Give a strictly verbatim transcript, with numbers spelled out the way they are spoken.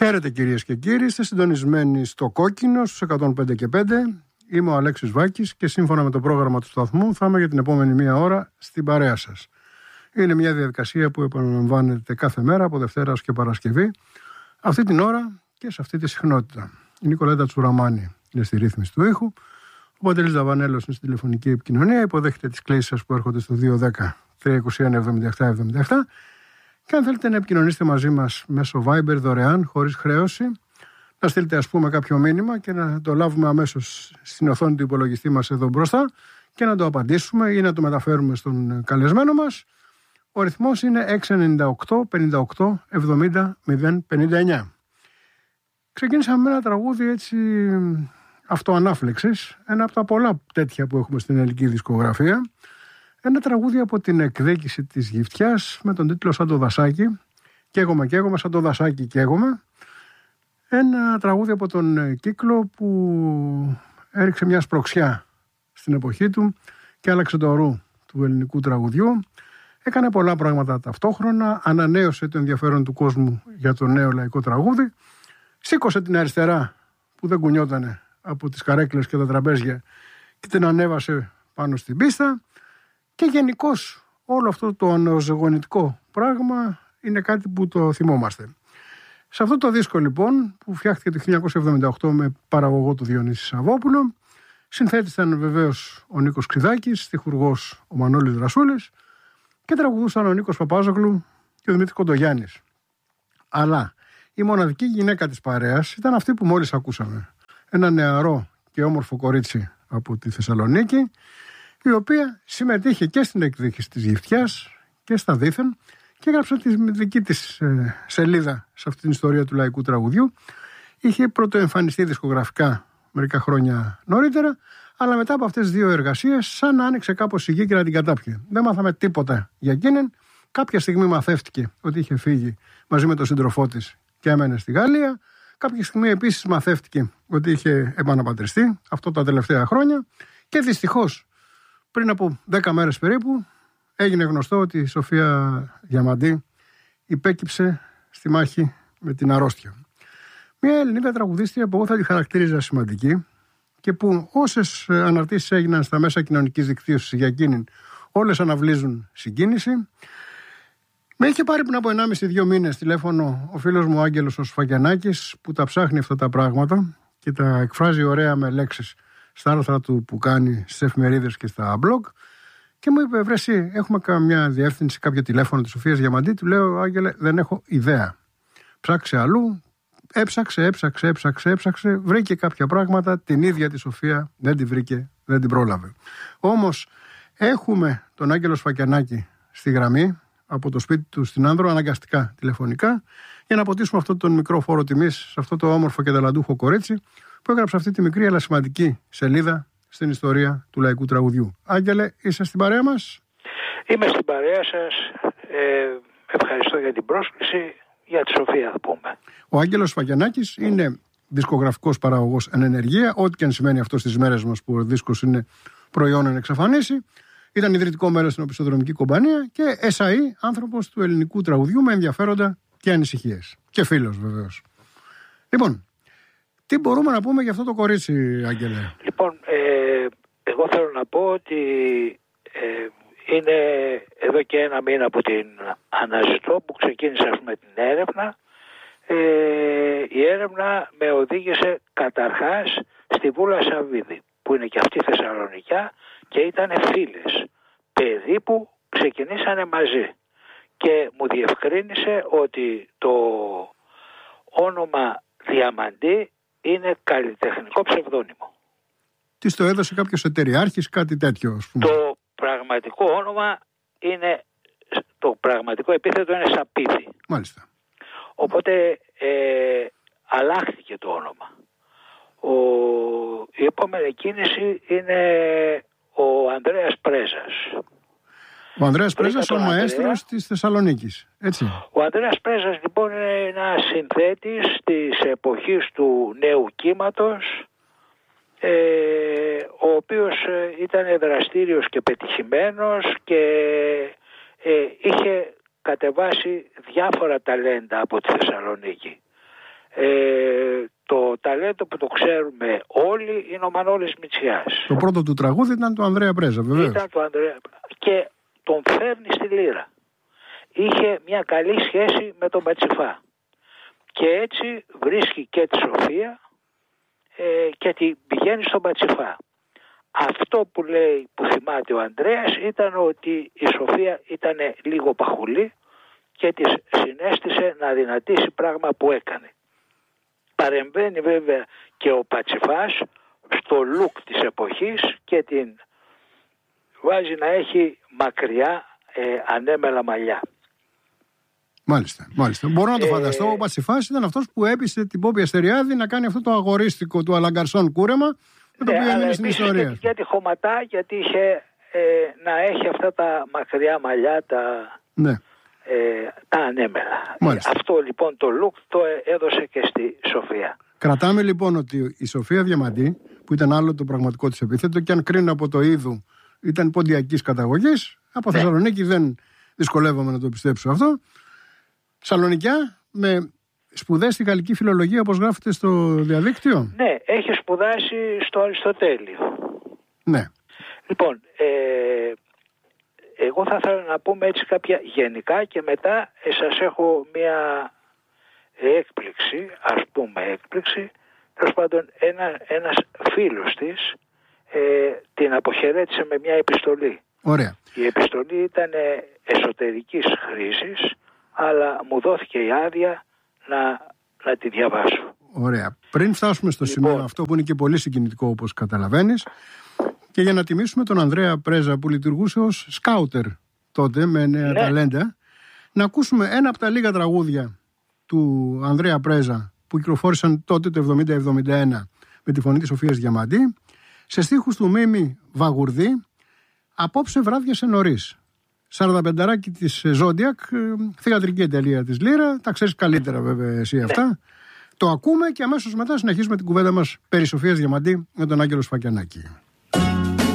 Χαίρετε κυρίες και κύριοι, είστε συντονισμένοι στο Κόκκινο στους εκατόν πέντε και πέντε. Είμαι ο Αλέξης Βάκης και σύμφωνα με το πρόγραμμα του σταθμού θα είμαι για την επόμενη μία ώρα στην παρέα σας. Είναι μια διαδικασία που επαναλαμβάνεται κάθε μέρα από Δευτέρα και Παρασκευή, αυτή την ώρα και σε αυτή τη συχνότητα. Η Νικολέτα Τσουραμάνη είναι στη ρύθμιση του ήχου, ο Παντελής Δαβανέλος είναι στην τηλεφωνική επικοινωνία, υποδέχεται τις κλήσεις σας που έρχονται στο δύο δέκα τριακόσια είκοσι ένα εβδομήντα επτά εβδομήντα επτά. Και αν θέλετε να επικοινωνήσετε μαζί μας μέσω Viber δωρεάν, χωρίς χρέωση, να στείλετε ας πούμε κάποιο μήνυμα και να το λάβουμε αμέσως στην οθόνη του υπολογιστή μας εδώ μπροστά και να το απαντήσουμε ή να το μεταφέρουμε στον καλεσμένο μας. Ο αριθμός είναι έξι εννιά οκτώ πενήντα οκτώ εβδομήντα μηδέν πενήντα εννιά. Ξεκίνησαμε με ένα τραγούδι έτσι αυτοανάφλεξης, ένα από τα πολλά τέτοια που έχουμε στην ελληνική δισκογραφία. Ένα τραγούδι από την εκδίκηση της Γυφτιάς με τον τίτλο «Σαν το δασάκι». Καίγομαι, καίγομαι, σαν το δασάκι καίγομαι. Ένα τραγούδι από τον Κύκλο που έριξε μια σπροξιά στην εποχή του και άλλαξε το ορού του ελληνικού τραγουδιού. Έκανε πολλά πράγματα ταυτόχρονα, ανανέωσε το ενδιαφέρον του κόσμου για το νέο λαϊκό τραγούδι, σήκωσε την αριστερά που δεν κουνιότανε από τις καρέκλες και τα τραπέζια και την ανέβασε πάνω στην πίστα. Και γενικώς όλο αυτό το αναζωογονητικό πράγμα είναι κάτι που το θυμόμαστε. Σε αυτό το δίσκο λοιπόν που φτιάχτηκε το χίλια εννιακόσια εβδομήντα οκτώ με παραγωγό του Διονύση Σαββόπουλο, συνθέτης ήταν βεβαίως ο Νίκος Κριδάκης, στιχουργός ο Μανώλης Ρασούλης και τραγουδούσαν ο Νίκος Παπάζογλου και ο Δημήτρης Κοντογιάννης. Αλλά η μοναδική γυναίκα της παρέας ήταν αυτή που μόλις ακούσαμε. Ένα νεαρό και όμορφο κορίτσι από τη Θεσσαλονίκη, η οποία συμμετείχε και στην εκδίκηση της Γυφτιάς και στα δήθεν και έγραψε τη δική της ε, σελίδα σε αυτή την ιστορία του λαϊκού τραγουδιού. Είχε πρωτοεμφανιστεί δισκογραφικά μερικά χρόνια νωρίτερα, αλλά μετά από αυτές τις δύο εργασίες σαν να άνοιξε κάπως η γη και να την κατάπιε. Δεν μάθαμε τίποτα για εκείνην. Κάποια στιγμή μαθεύτηκε ότι είχε φύγει μαζί με τον σύντροφό της και έμενε στη Γαλλία. Κάποια στιγμή επίσης μαθεύτηκε ότι είχε επαναπατριστεί, αυτό τα τελευταία χρόνια. Και δυστυχώς πριν από δέκα μέρες περίπου έγινε γνωστό ότι η Σοφία Διαμαντή υπέκυψε στη μάχη με την αρρώστια. Μια Ελληνίδα τραγουδίστρια που εγώ θα τη χαρακτήριζα σημαντική και που όσες αναρτήσεις έγιναν στα μέσα κοινωνικής δικτύωσης για εκείνην όλες αναβλύζουν συγκίνηση. Με είχε πάρει πριν από ενάμιση δύο μήνες τηλέφωνο ο φίλος μου Άγγελος ο Σφακιανάκης που τα ψάχνει αυτά τα πράγματα και τα εκφράζει ωραία με λέξεις στα άρθρα του που κάνει στις εφημερίδες και στα blog. Και μου είπε, βρε εσύ, έχουμε καμιά διεύθυνση, κάποιο τηλέφωνο της Σοφίας Διαμαντή? Του λέω, Άγγελε, δεν έχω ιδέα. Ψάξε αλλού, έψαξε, έψαξε, έψαξε, έψαξε, βρήκε κάποια πράγματα, την ίδια τη Σοφία δεν την βρήκε, δεν την πρόλαβε. Όμως έχουμε τον Άγγελο Σφακιανάκη στη γραμμή, από το σπίτι του στην Άνδρο, αναγκαστικά τηλεφωνικά, για να αποτίσουμε αυτό τον μικρό φόρο τιμής σε αυτό το όμορφο και ταλαντούχο κορίτσι που έγραψε αυτή τη μικρή αλλά σημαντική σελίδα στην ιστορία του λαϊκού τραγουδιού. Άγγελε, είσαι στην παρέα μας? Είμαι στην παρέα σας. Ε, ευχαριστώ για την πρόσκληση. Για τη Σοφία θα πούμε. Ο Άγγελος Σφακιανάκης είναι δισκογραφικός παραγωγός εν ενεργεία, ό,τι και αν σημαίνει αυτό στις μέρες μας που ο δίσκος είναι προϊόν εν εξαφανίσει. Ήταν ιδρυτικό μέλος στην Οπισθοδρομική Κομπανία και ες έι, άνθρωπος του ελληνικού τραγουδιού με ενδιαφέροντα και ανησυχίες. Και φίλος βεβαίως. Λοιπόν, τι μπορούμε να πούμε για αυτό το κορίτσι, Άγγελε? Λοιπόν, ε, εγώ θέλω να πω ότι ε, είναι εδώ και ένα μήνα που την αναζητώ, που ξεκίνησα ας πούμε την έρευνα. Ε, η έρευνα με οδήγησε καταρχάς στη Βούλα Σαββίδη, που είναι και αυτή Θεσσαλονικιά και ήταν φίλες, παιδί που ξεκινήσανε μαζί. Και μου διευκρίνησε ότι το όνομα Διαμαντή είναι καλλιτεχνικό ψευδόνυμο. Της το έδωσε κάποιος εταιριάρχης, κάτι τέτοιο, ας πούμε? Το πραγματικό όνομα είναι, το πραγματικό επίθετο είναι Σαπίδη. Μάλιστα. Οπότε ε, αλλάχθηκε το όνομα. Ο, η επόμενη κίνηση είναι ο Ανδρέας Πρέζας. Ο Ανδρέας Πρέζας, ο μαέστρος της Θεσσαλονίκης, έτσι. Ο Ανδρέας Πρέζας λοιπόν είναι ένας συνθέτης της εποχής του νέου κύματος, ε, ο οποίος ήταν δραστήριος και πετυχημένος και ε, είχε κατεβάσει διάφορα ταλέντα από τη Θεσσαλονίκη. Ε, το ταλέντο που το ξέρουμε όλοι είναι ο Μανώλης Μητσιάς. Το πρώτο του τραγούδι ήταν του Ανδρέα Πρέζα, βεβαίως. Ήταν του Ανδρέα και τον φέρνει στη λύρα. Είχε μια καλή σχέση με τον Πατσιφά. Και έτσι βρίσκει και τη Σοφία ε, και την πηγαίνει στον Πατσιφά. Αυτό που λέει, που θυμάται ο Ανδρέας, ήταν ότι η Σοφία ήταν λίγο παχουλή και της συνέστησε να δυνατήσει, πράγμα που έκανε. Παρεμβαίνει βέβαια και ο Πατσιφάς στο look της εποχής και την βάζει να έχει μακριά ε, ανέμελα μαλλιά. Μάλιστα, μάλιστα. Μπορώ να το Ε, φανταστώ. Ο Πατσιφάς ήταν αυτός που έπεισε την Πόπη Αστεριάδη να κάνει αυτό το αγορίστικο του Αλαγκαρσόν κούρεμα, με το ναι, οποίο έμεινε στην ιστορία. Γιατί, γιατί χωματά, γιατί είχε ε, να έχει αυτά τα μακριά μαλλιά, τα, Ναι. ε, τα ανέμελα. Μάλιστα. Αυτό λοιπόν το look το έδωσε και στη Σοφία. Κρατάμε λοιπόν ότι η Σοφία Διαμαντή, που ήταν άλλο το πραγματικό της επίθετο, και αν κρίνω από το είδου ήταν ποντιακής καταγωγής, από Ναι. Θεσσαλονίκη δεν δυσκολεύομαι να το πιστέψω αυτό. Σαλονικιά, με σπουδές στη γαλλική φιλολογία, όπως γράφεται στο διαδίκτυο. Ναι, έχει σπουδάσει στο Αριστοτέλειο. Ναι. Λοιπόν, ε, εγώ θα ήθελα να πούμε έτσι κάποια γενικά και μετά ε, σας έχω μια έκπληξη, ας πούμε έκπληξη. Τέλος πάντων, ένα, ένας φίλος της ε, την αποχαιρέτησε με μια επιστολή. Ωραία. Η επιστολή ήταν εσωτερικής χρήσης, αλλά μου δόθηκε η άδεια να, να τη διαβάσω. Ωραία. Πριν φτάσουμε στο Λοιπόν. σημείο αυτό που είναι και πολύ συγκινητικό, όπως καταλαβαίνεις, και για να τιμήσουμε τον Ανδρέα Πρέζα που λειτουργούσε ως σκάουτερ τότε με νέα Ναι. ταλέντα, να ακούσουμε ένα από τα λίγα τραγούδια του Ανδρέα Πρέζα που κυκλοφόρησαν τότε το εβδομήντα εβδομήντα ένα με τη φωνή της Σοφίας Διαμαντή, σε στίχους του Μίμη Βαγουρδί, «Απόψε βράδιασε νωρίς». Σαρδαπενταράκι της Ζόντιακ, θυγατρική εταιρεία της Λύρα, τα ξέρεις καλύτερα βέβαια εσύ αυτά. Το ακούμε και αμέσως μετά συνεχίζουμε την κουβέντα μας περί Σοφίας Διαμαντή με τον Άγγελο Σφακιανάκη.